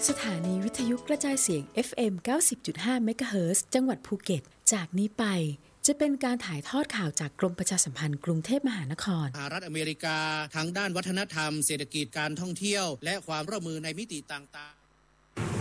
สถานีวิทยุกระจายเสียง FM 90.5 เมกะเฮิรตซ์จังหวัดภูเก็ตจากนี้ไปจะเป็นการถ่ายทอดข่าวจากกรมประชาสัมพันธ์กรุงเทพมหานครสหรัฐอเมริกาทั้งด้านวัฒนธรรมเศรษฐกิจการท่องเที่ยวและความร่วมมือในมิติต่างๆ